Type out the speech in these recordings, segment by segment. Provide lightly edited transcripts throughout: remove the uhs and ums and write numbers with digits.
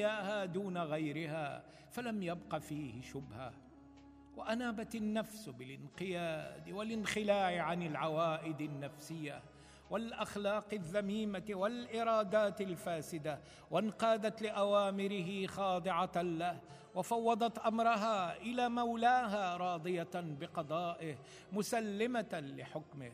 إياها دون غيرها فلم يبق فيه شبهة. وأنابت النفس بالانقياد والانخلاع عن العوائد النفسية والأخلاق الذميمة والإرادات الفاسدة، وانقادت لأوامره خاضعة له، وفوضت أمرها إلى مولاها راضية بقضائه مسلمة لحكمه.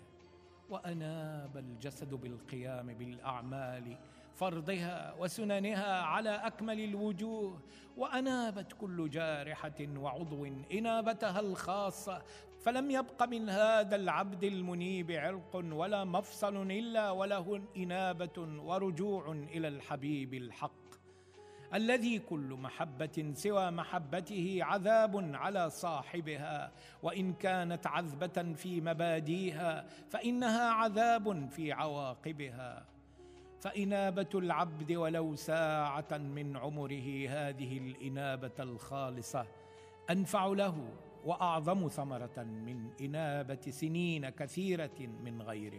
وأناب الجسد بالقيام بالأعمال فرضها وسننها على أكمل الوجوه، وأنابت كل جارحة وعضو إنابتها الخاصة، فلم يبق من هذا العبد المنيب عرق ولا مفصل إلا وله إنابة ورجوع إلى الحبيب الحق، الذي كل محبة سوى محبته عذاب على صاحبها، وإن كانت عذبة في مباديها فإنها عذاب في عواقبها. فإنابة العبد ولو ساعة من عمره هذه الإنابة الخالصة أنفع له وأعظم ثمرة من إنابة سنين كثيرة من غيره.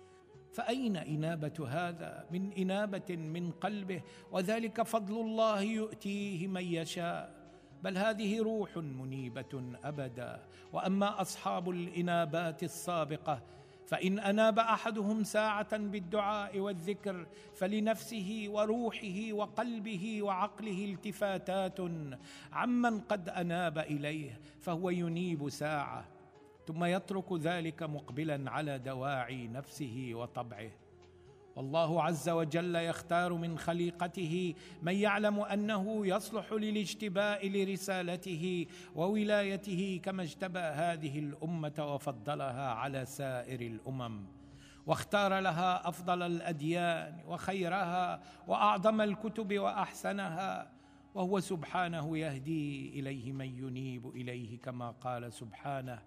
فأين إنابة هذا من إنابة من قلبه؟ وذلك فضل الله يؤتيه من يشاء، بل هذه روح منيبة أبدا. وأما أصحاب الإنابات السابقة فإن أناب أحدهم ساعة بالدعاء والذكر فلنفسه وروحه وقلبه وعقله التفاتات عمن قد أناب إليه، فهو ينيب ساعة ثم يترك ذلك مقبلا على دواعي نفسه وطبعه. والله عز وجل يختار من خليقته من يعلم أنه يصلح للاجتباء لرسالته وولايته، كما اجتبى هذه الأمة وفضلها على سائر الأمم، واختار لها أفضل الأديان وخيرها وأعظم الكتب وأحسنها، وهو سبحانه يهدي إليه من ينيب إليه، كما قال سبحانه: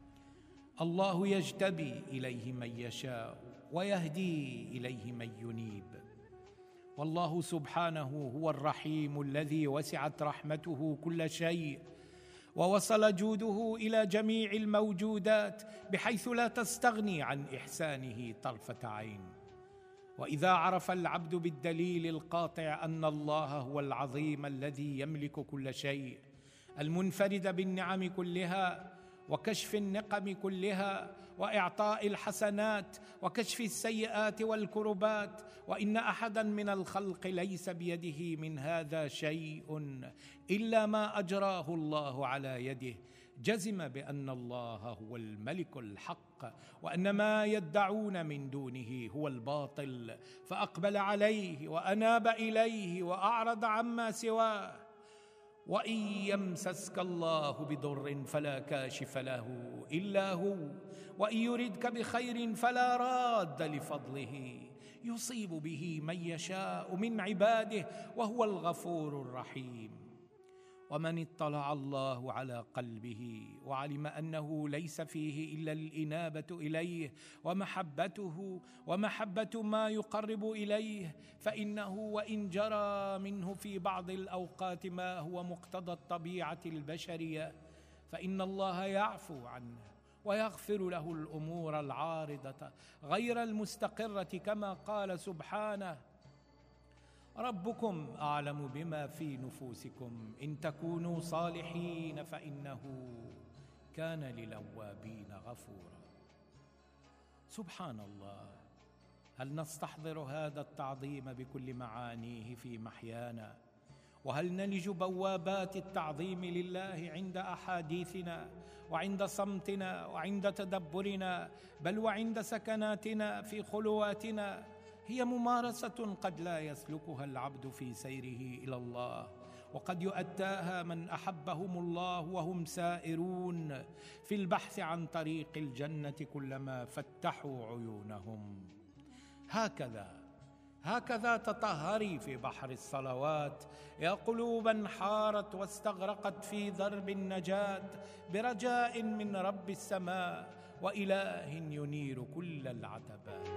الله يجتبي إليه من يشاء ويهدي إليه من ينيب. والله سبحانه هو الرحيم الذي وسعت رحمته كل شيء، ووصل جوده إلى جميع الموجودات بحيث لا تستغني عن إحسانه طرفة عين. وإذا عرف العبد بالدليل القاطع أن الله هو العظيم الذي يملك كل شيء، المنفرد بالنعم كلها وكشف النقم كلها وإعطاء الحسنات وكشف السيئات والكربات، وإن أحدا من الخلق ليس بيده من هذا شيء إلا ما أجراه الله على يده، جزم بأن الله هو الملك الحق، وأن ما يدعون من دونه هو الباطل، فأقبل عليه وأناب إليه وأعرض عما سواه. وإن يمسسك الله بضر فلا كاشف له إلا هو، وإن يردك بخير فلا راد لفضله، يصيب به من يشاء من عباده وهو الغفور الرحيم. ومن اطلع الله على قلبه وعلم أنه ليس فيه إلا الإنابة إليه ومحبته ومحبة ما يقرب إليه، فإنه وإن جرى منه في بعض الأوقات ما هو مقتضى الطبيعة البشرية فإن الله يعفو عنه ويغفر له الأمور العارضة غير المستقرة، كما قال سبحانه: ربكم أعلم بما في نفوسكم إن تكونوا صالحين فإنه كان للأوابين غفورا. سبحان الله، هل نستحضر هذا التعظيم بكل معانيه في محيانا؟ وهل نلج بوابات التعظيم لله عند أحاديثنا وعند صمتنا وعند تدبرنا، بل وعند سكناتنا في خلواتنا؟ هي ممارسة قد لا يسلكها العبد في سيره إلى الله، وقد يؤتاها من أحبهم الله وهم سائرون في البحث عن طريق الجنة كلما فتحوا عيونهم. هكذا تطهري في بحر الصلوات يا قلوبا حارت واستغرقت في درب النجاة، برجاء من رب السماء وإله ينير كل العتبات.